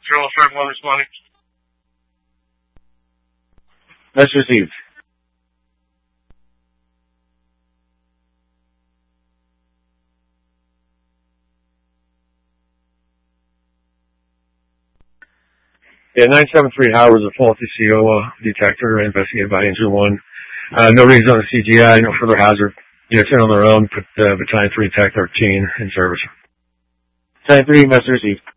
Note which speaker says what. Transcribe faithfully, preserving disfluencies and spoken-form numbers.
Speaker 1: Zero five one responding.
Speaker 2: Message received. Yeah, nine seven three Howard is a faulty C O uh, detector investigated by Angel one. Uh, no reason on the C G I, no further hazard. Units in on their own, put uh, Battalion three Tech thirteen in service. Battalion three, message received.